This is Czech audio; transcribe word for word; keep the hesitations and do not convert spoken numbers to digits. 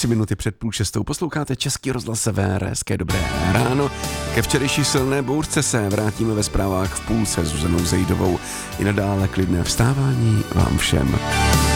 minuty před půl šestou posloucháte Český rozhlas Sever, hezké dobré ráno. Ke včerejší silné bouřce se vrátíme ve zprávách v půlce s Zuzanou Zejdovou. I nadále klidné vstávání vám všem.